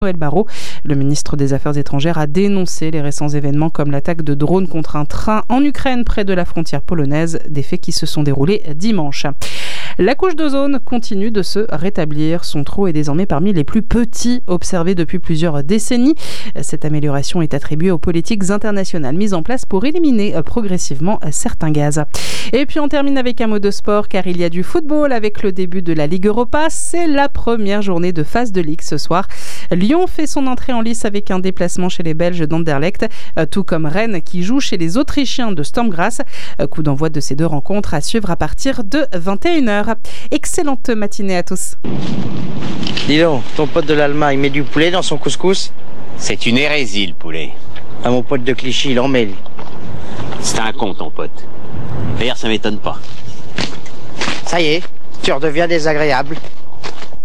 Noël Barrot, le ministre des Affaires étrangères, a dénoncé les récents événements comme l'attaque de drones contre un train en Ukraine près de la frontière polonaise, des faits qui se sont déroulés dimanche. La couche d'ozone continue de se rétablir. Son trou est désormais parmi les plus petits observés depuis plusieurs décennies. Cette amélioration est attribuée aux politiques internationales mises en place pour éliminer progressivement certains gaz. Et puis on termine avec un mot de sport car il y a du football avec le début de la Ligue Europa. C'est la première journée de phase de Ligue ce soir. Lyon fait son entrée en lice avec un déplacement chez les Belges d'Anderlecht, tout comme Rennes qui joue chez les Autrichiens de Sturm Graz. Coup d'envoi de ces deux rencontres à suivre à partir de 21h. Excellente matinée à tous. Dis donc, ton pote de l'Allemagne met du poulet dans son couscous? C'est une hérésie, le poulet. Ah, mon pote de Clichy, il en met, lui. C'est un con, ton pote. D'ailleurs, ça m'étonne pas. Ça y est, tu redeviens désagréable.